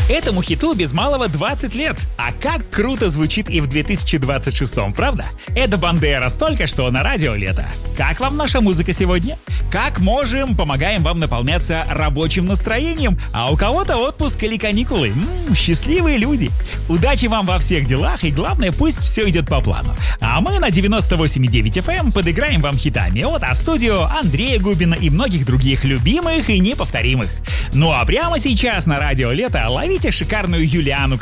Этому хиту без малого 20 лет. А как круто звучит и в 2026-м, правда? Это Бандерас только что на радио Лето. Как вам наша музыка сегодня? Как можем, помогаем вам наполняться рабочим настроением. А у кого-то отпуск или каникулы. Счастливые люди. Удачи вам во всех делах и главное, пусть все идет по плану. А мы на 98,9 FM подыграем вам хитами от А-студио, Андрея Губина и многих других любимых и неповторимых. Ну а прямо сейчас на радио Лето ловите шикарную Юлиану